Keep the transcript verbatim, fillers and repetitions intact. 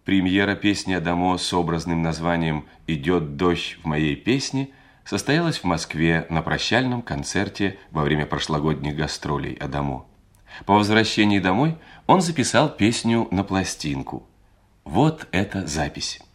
Премьера песни Адамо с образным названием «Идет дождь в моей песне» состоялась в Москве на прощальном концерте во время прошлогодних гастролей Адамо. По возвращении домой он записал песню на пластинку. Вот эта запись.